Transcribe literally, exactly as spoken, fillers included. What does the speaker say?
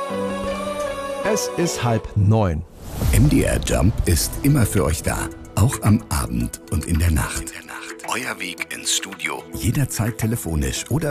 Es ist halb neun. M D R Jump ist immer für euch da. Auch am Abend und in der Nacht. Euer Weg ins Studio. Jederzeit telefonisch oder